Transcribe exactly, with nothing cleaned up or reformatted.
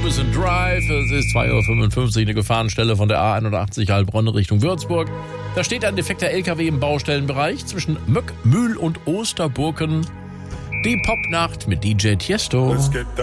Robinson Drive. Es ist zwei Uhr fünfundfünfzig, eine Gefahrenstelle von der A einundachtzig Heilbronn Richtung Würzburg. Da steht ein defekter L K W im Baustellenbereich zwischen Möck, Mühl und Osterburken. Die Popnacht mit D J Tiesto.